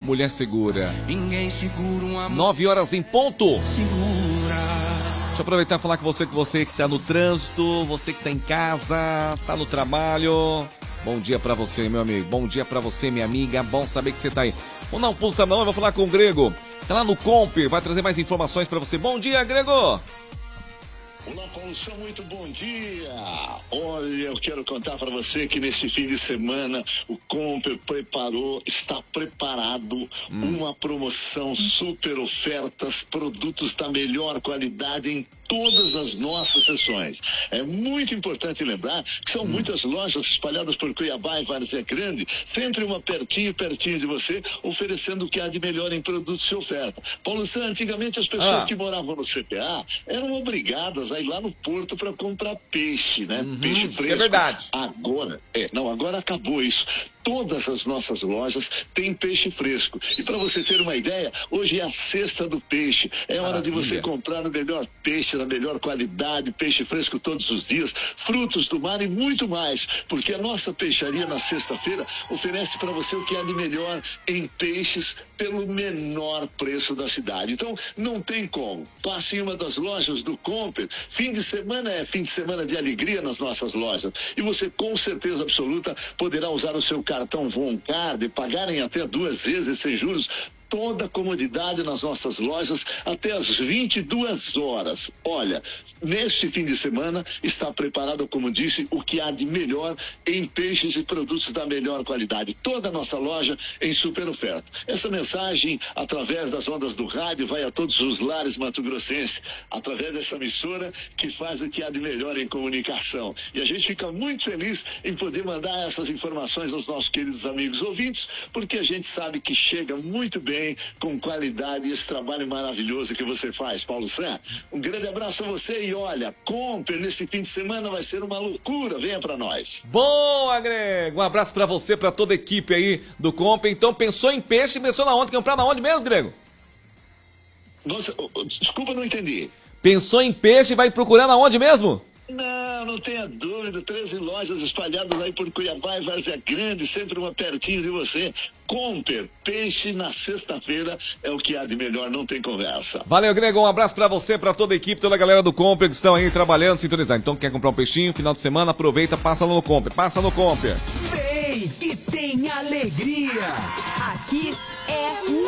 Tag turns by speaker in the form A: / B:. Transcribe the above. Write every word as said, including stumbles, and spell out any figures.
A: mulher segura.
B: Ninguém segura um amor.
A: Nove horas em ponto.
B: Segura.
A: Deixa eu aproveitar e falar com você, que você que tá no trânsito, você que tá em casa, tá no trabalho. Bom dia pra você, meu amigo. Bom dia pra você, minha amiga. Bom saber que você tá aí. Vamos dar um pulso não, eu vou falar com o Grego. Tá lá no Comp, vai trazer mais informações pra você. Bom dia, Grego.
C: Olá, Paulo, muito bom dia. Olha, eu quero contar para você que neste fim de semana o Comper preparou, está preparado hum. uma promoção, super ofertas, produtos da melhor qualidade em todas as nossas sessões. É muito importante lembrar que são hum. muitas lojas espalhadas por Cuiabá e Várzea Grande, sempre uma pertinho, pertinho de você, oferecendo o que há de melhor em produtos e oferta. Paulo, antigamente as pessoas ah. que moravam no C P A eram obrigadas a ir lá no porto para comprar peixe, né?
A: Uhum,
C: peixe fresco.
A: Isso é verdade.
C: Agora, é, não, agora acabou isso. Todas as nossas lojas têm peixe fresco. E para você ter uma ideia, hoje é a sexta do peixe. É hora Maravilha. de você comprar o melhor peixe, da melhor qualidade, peixe fresco todos os dias, frutos do mar e muito mais. Porque a nossa peixaria na sexta-feira oferece para você o que há de melhor em peixes pelo menor preço da cidade. Então, não tem como. Passe em uma das lojas do Comper. Fim de semana é fim de semana de alegria nas nossas lojas. E você, com certeza absoluta, poderá usar o seu cartão Voncard e pagar em até duas vezes sem juros. Toda a comodidade nas nossas lojas até às vinte e duas horas. Olha, neste fim de semana está preparado, como disse, o que há de melhor em peixes e produtos da melhor qualidade. Toda a nossa loja em super oferta. Essa mensagem, através das ondas do rádio, vai a todos os lares mato-grossenses, através dessa emissora que faz o que há de melhor em comunicação. E a gente fica muito feliz em poder mandar essas informações aos nossos queridos amigos ouvintes, porque a gente sabe que chega muito bem com qualidade esse trabalho maravilhoso que você faz, Paulo Sam. Um grande abraço a você e olha, Comper nesse fim de semana vai ser uma loucura, venha pra nós.
A: Boa, Grego, um abraço pra você, pra toda a equipe aí do Comper. Então pensou em peixe, pensou na onde, comprar na onde mesmo, Grego?
C: Nossa, desculpa, não entendi.
A: Pensou em peixe e vai procurar na onde mesmo?
C: Não, não tenha dúvida, treze lojas espalhadas aí por Cuiabá e Várzea Grande, sempre uma pertinho de você. Comper, peixe na sexta-feira é o que há de melhor, não tem conversa.
A: Valeu, Grego, um abraço pra você, pra toda a equipe, toda a galera do Comper que estão aí trabalhando, sintonizando. Então quer comprar um peixinho, final de semana, aproveita, passa lá no Comper, passa no Comper.
D: Vem que tem alegria, aqui é